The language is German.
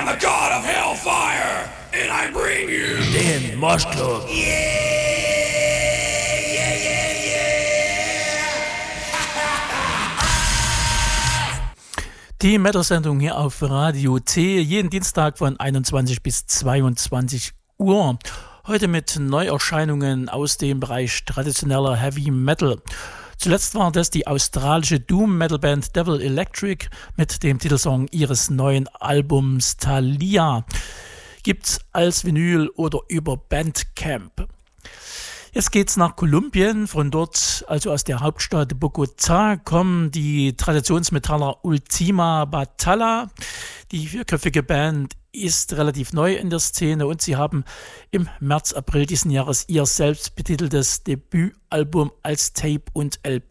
am the god of hellfire, and I bring you den Moshclub. Die Metal-Sendung hier auf Radio T, jeden Dienstag von 21 bis 22 Uhr. Heute mit Neuerscheinungen aus dem Bereich traditioneller Heavy Metal. Zuletzt war das die australische Doom-Metal-Band Devil Electric mit dem Titelsong ihres neuen Albums Thalia. Gibt's als Vinyl oder über Bandcamp. Jetzt geht's nach Kolumbien. Von dort, also aus der Hauptstadt Bogotá, kommen die Traditionsmetaller Ultima Batalla. Die vierköpfige Band ist relativ neu in der Szene und sie haben im März, April diesen Jahres ihr selbst betiteltes Debütalbum als Tape und LP